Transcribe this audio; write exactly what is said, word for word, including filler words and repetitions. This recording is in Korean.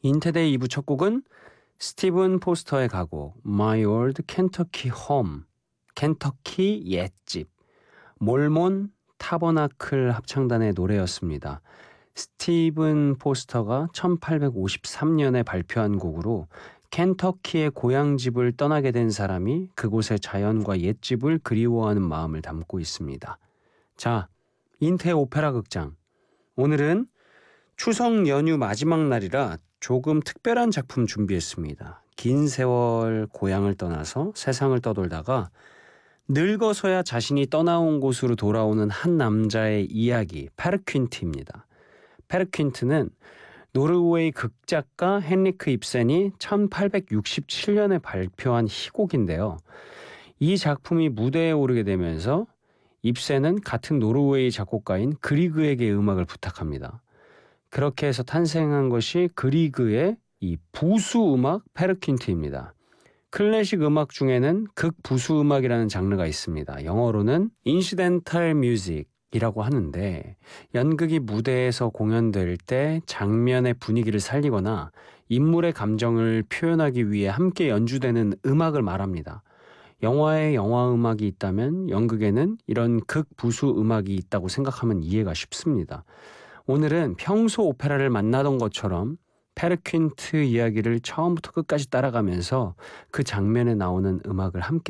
인테데이 이 부 첫 곡은 스티븐 포스터의 가곡 My Old Kentucky Home, 켄터키 옛집, 몰몬 타버나클 합창단의 노래였습니다. 스티븐 포스터가 천팔백오십삼 년에 발표한 곡으로 켄터키의 고향집을 떠나게 된 사람이 그곳의 자연과 옛집을 그리워하는 마음을 담고 있습니다. 자, 인태 오페라 극장. 오늘은 추석 연휴 마지막 날이라 조금 특별한 작품 준비했습니다. 긴 세월 고향을 떠나서 세상을 떠돌다가 늙어서야 자신이 떠나온 곳으로 돌아오는 한 남자의 이야기, 페르 퀸트입니다. 페르 퀸트는 노르웨이 극작가 헨리크 입센이 천팔백육십칠 년에 발표한 희곡인데요. 이 작품이 무대에 오르게 되면서 입센은 같은 노르웨이 작곡가인 그리그에게 음악을 부탁합니다. 그렇게 해서 탄생한 것이 그리그의 이 부수 음악 페르 퀸트입니다. 클래식 음악 중에는 극부수 음악이라는 장르가 있습니다. 영어로는 이ncidental music이라고 하는데 연극이 무대에서 공연될 때 장면의 분위기를 살리거나 인물의 감정을 표현하기 위해 함께 연주되는 음악을 말합니다. 영화에 영화 음악이 있다면 연극에는 이런 극부수 음악이 있다고 생각하면 이해가 쉽습니다. 오늘은 평소 오페라를 만나던 것처럼 페르 퀸트 이야기를 처음부터 끝까지 따라가면서 그 장면에 나오는 음악을 함께